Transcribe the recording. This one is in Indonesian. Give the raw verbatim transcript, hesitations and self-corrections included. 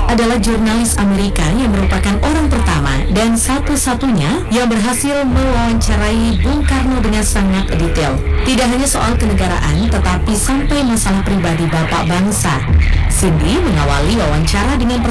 adalah jurnalis Amerika yang merupakan orang pertama dan satu-satunya yang berhasil mewawancarai Bung Karno dengan sangat detail. Tidak hanya soal kenegaraan, tetapi sampai masalah pribadi Bapak bangsa. Cindy mengawali wawancara dengan